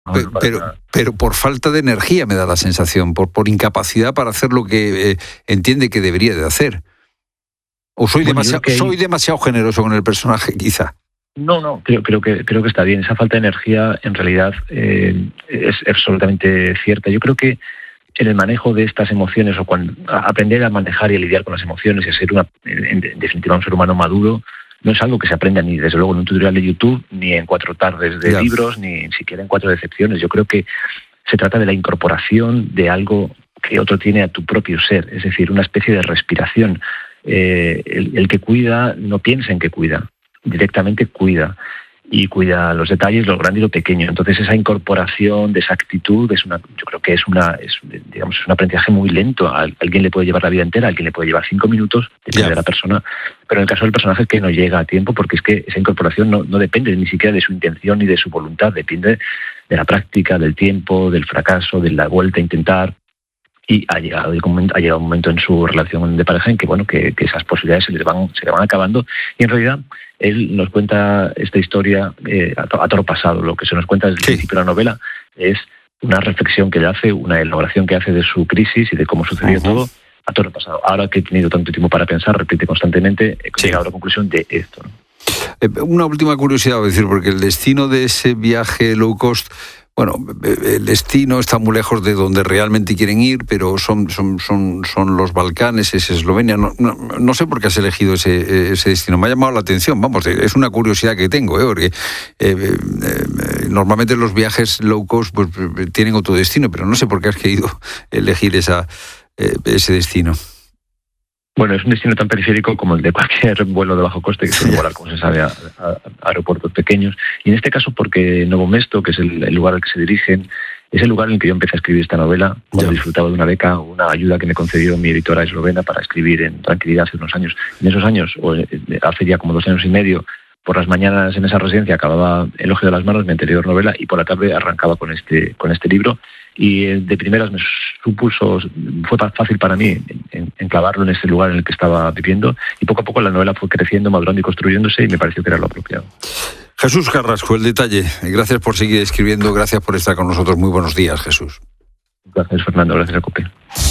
Pero por falta de energía me da la sensación, por incapacidad para hacer lo que entiende que debería de hacer. ¿O soy demasiado generoso con el personaje, quizá? No, creo que está bien. Esa falta de energía, en realidad, es absolutamente cierta. Yo creo que en el manejo de estas emociones, o cuando aprender a manejar y a lidiar con las emociones y a ser en definitiva un ser humano maduro, no es algo que se aprenda ni desde luego en un tutorial de YouTube, ni en 4 tardes de libros, ni siquiera en 4 decepciones. Yo creo que se trata de la incorporación de algo que otro tiene a tu propio ser, es decir, una especie de respiración. El que cuida no piensa en que cuida, directamente cuida. Y cuida los detalles, lo grande y lo pequeño. Entonces esa incorporación de esa actitud yo creo que es un aprendizaje muy lento. A alguien le puede llevar la vida entera, a alguien le puede llevar 5 minutos, depende de la persona. Pero en el caso del personaje es que no llega a tiempo, porque es que esa incorporación no depende ni siquiera de su intención ni de su voluntad, depende de la práctica, del tiempo, del fracaso, de la vuelta a intentar. Y ha llegado un momento en su relación de pareja en que esas posibilidades se le van acabando, y en realidad él nos cuenta esta historia a toro pasado. Lo que se nos cuenta desde el principio de la novela es una reflexión que él hace, una elaboración que hace de su crisis y de cómo sucedió todo a toro pasado. Ahora que he tenido tanto tiempo para pensar, repite constantemente, he llegado a la conclusión de esto, ¿no? Una última curiosidad, decir, porque el destino de ese viaje low cost, bueno, el destino está muy lejos de donde realmente quieren ir, pero son los Balcanes, es Eslovenia. No sé por qué has elegido ese destino. Me ha llamado la atención, vamos, es una curiosidad que tengo, porque normalmente los viajes low cost pues tienen otro destino, pero no sé por qué has querido elegir ese destino. Bueno, es un destino tan periférico como el de cualquier vuelo de bajo coste que suele volar, como se sabe, a aeropuertos pequeños. Y en este caso porque Novo Mesto, que es el lugar al que se dirigen, es el lugar en el que yo empecé a escribir esta novela, cuando disfrutaba de una beca, una ayuda que me concedió mi editora eslovena para escribir en tranquilidad hace unos años. En esos años, hace ya como 2 años y medio, por las mañanas en esa residencia acababa El ojo de las manos, mi anterior novela, y por la tarde arrancaba con este libro. Y de primeras fue fácil para mí enclavarlo en ese lugar en el que estaba viviendo, y poco a poco la novela fue creciendo, madurando y construyéndose, y me pareció que era lo apropiado. Jesús Carrasco, El detalle. Gracias por seguir escribiendo, gracias por estar con nosotros. Muy buenos días, Jesús. Gracias, Fernando. Gracias a COPE.